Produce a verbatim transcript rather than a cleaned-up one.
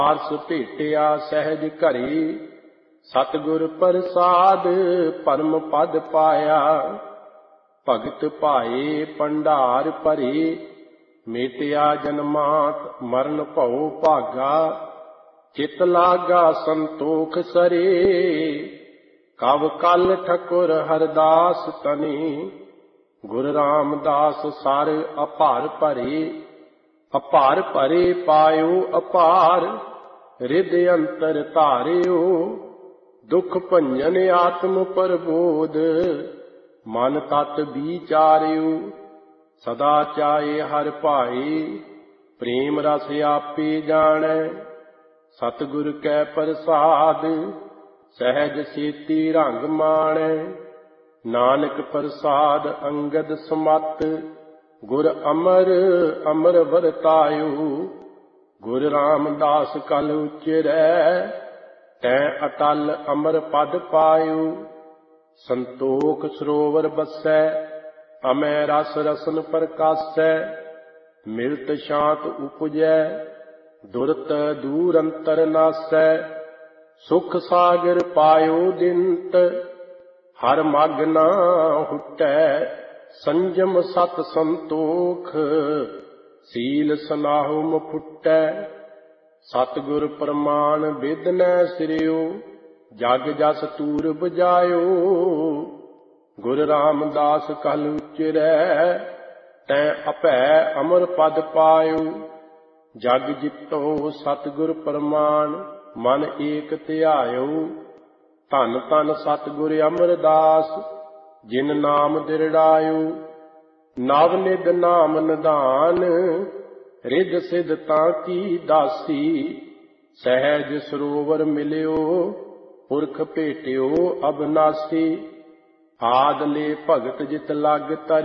Hours ਭੇਟਿਆ ਸਹਿਜ ਘਰੇ, ਸਤਿਗੁਰ ਪ੍ਰਸਾਦ ਪਰਮ ਪਦ ਪਾਇਆ। ਭਗਤ ਭਾਏ ਭੰਡਾਰ ਭਰੇ, ਮੇਟਿਆ ਜਨਮਾਤ ਮਰਨ ਭਉ ਭਾਗਾ। ਚਿਤ ਲਾਗਾ ਸੰਤੋਖ ਸਰੇ, ਕਵ ਕਲ ਠਕੁਰ ਹਰਦਾਸ ਤਨੀ। ਗੁਰ ਰਾਮਦਾਸ ਸਰ ਅਪਾਰ ਭਰੇ, ਅਪਾਰ ਭਰੇ ਪਾਇਓ ਅਪਾਰ। ਰਿਦ ਅੰਤਰ ਧਾਰਿਓ, ਦੁਖ ਭੰਜਨ ਆਤਮ ਪ੍ਰਬੋਧ। ਮਨ ਤਤ ਵਿਚਾਰਿਓ, ਸਦਾ ਚਾਏ ਹਰਿ ਭਾਈ। ਪ੍ਰੇਮ ਰਸ ਆਪੇ ਜਾਣੈ, ਸਤਿਗੁਰ ਕੈ ਪ੍ਰਸਾਦ। ਸਹਿਜ ਸੇਤੀ ਰੰਗ ਮਾਣੈ, ਨਾਨਕ ਪ੍ਰਸਾਦ ਅੰਗਦ ਸਮਤ। ਗੁਰ ਅਮਰ ਅਮਰ ਵਰਤਾਇਓ, ਗੁਰ ਰਾਮਦਾਸ ਕਲ ਉਚਰੈ। ਤੈਂ ਅਟਲ ਅਮਰ ਪਦ ਪਾਇਓ, ਸੰਤੋਖ ਸਰੋਵਰ ਬਸੈ। ਅਮੈ ਰਸ ਰਸਨ ਪ੍ਰਕਾਸੈ, ਮਿਲਤ ਸ਼ਾਂਤ ਉਪਜੈ। ਦੁਰਤ ਦੂਰ ਅੰਤਰ ਨਾਸੈ, ਸੁਖ ਸਾਗਰ ਪਾਇਓ ਦਿੰਤ। ਹਰ ਮਗ ਨਾ ਹੁਟੈ, ਸੰਜਮ ਸਤ ਸੰਤੋਖ। ਸੀਲ ਸਨਾਹੁ ਮੁਫੁਟੈ, ਸਤਿਗੁਰ ਪ੍ਰਮਾਣ ਬਿਦਨੈ ਸਿਰਿਓ। ਜਗ ਜਸ ਤੂਰ ਬਜਾਇਓ, ਗੁਰ ਰਾਮਦਾਸ ਕਲ ਉਚਰੈ। ਤੈਂ ਅਭੈ ਅਮਰ ਪਦ ਪਾਇਓ, ਜਗ ਜਿਤੋ ਸਤਿਗੁਰ ਪ੍ਰਮਾਣ। ਮਨ ਏਕ ਧਿਆਇਓ, ਧੰਨ ਧੰਨ ਸਤਿਗੁਰ ਅਮਰਦਾਸ। ਜਿਨ ਨਾਮ ਦਿਰੜਾਇਓ, ਨਵ ਨਿਧ ਨਾਮ ਨਿਧਾਨ। ਰਿੱਧ ਸਿੱਧ ਤਾਂ ਕੀ ਦਾਸੀ, ਸਹਿਜ ਸਰੋਵਰ ਮਿਲਿਓ। ਪੁਰਖ ਭੇਟਿਓ ਅਬਨਾਸੀ, ਆਦ ਲੈ ਭਗਤ ਜਿਤ ਲਗ ਤਰ।